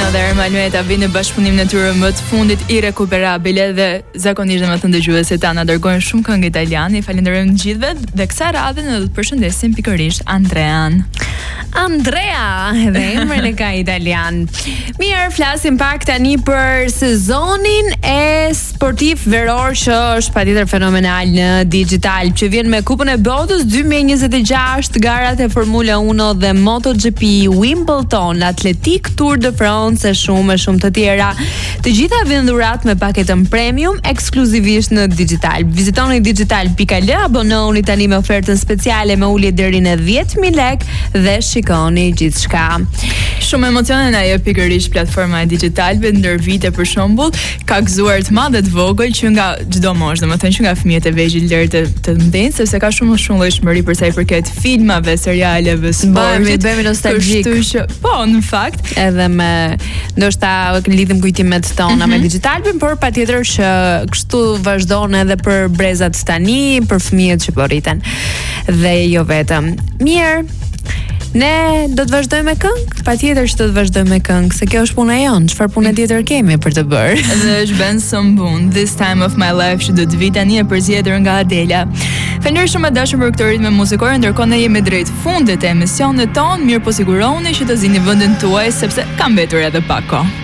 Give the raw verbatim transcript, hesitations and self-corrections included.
Martino dhe Ermal Meta vinë në bashkëpunim në tyre më të fundit irrekuperabile dhe zakonisht më të dëgjuesit ta na dërgojnë shumë këngë italiane. Falenderojmë të gjithëve dhe kësaj radhe ne do të përshëndesim pikërisht Andrean. Andrea, edhe emrin e ka italian. Mirë, flasim pak tani për sezonin e sportiv veror që është patjetër fenomenal në digital, që vjen me Kupën e Botës dy mijë e njëzet e gjashtë, garat e Formula uno dhe MotoGP, Wimbledon, Atletik, Tour de France e shumë e shumë të tjera. Të gjitha vijnë dhurat me paketën premium ekskluzivisht në digital. Vizitoni digital pikë al, abonohuni tani me ofertën speciale me ulje deri në dhjetë mijë lekë dhe shikoni gjithçka. Shumë emocione na jep pikërisht platforma e digitalëve ndër vite, për shembull, ka gëzuar të madhe të vogël që nga çdo moshë, domethënë që nga fëmijët e vegjël deri të të mëdhenj, sepse ka shumë shumë llojshmëri për sa i përket filmave, serialeve, sportit. Bëhemi nostalgjik. Kështu që, po, në fakt, edhe me ndoshta lidhim kujtimet tona mm -hmm. me digitalin, por patjetër që kështu vazhdon edhe për brezat tani, për fëmijët që po rriten. Dhe jo vetëm. Mirë. Ne do të vazhdojmë me këngë? Patjetër që do të vazhdojmë me këngë, se kjo është puna jonë. Çfarë pune tjetër kemi për të bërë? Dhe është Ben Sombun, This Time of My Life, që do të vi tani e përzgjedhur nga Adela. Falënderoj shumë dashur për këtë ritëm muzikore, ndërkohë ne jemi drejt fundit të emisionit ton. Mirë po sigurohuni që të zini vendin tuaj sepse ka mbetur edhe pak kohë.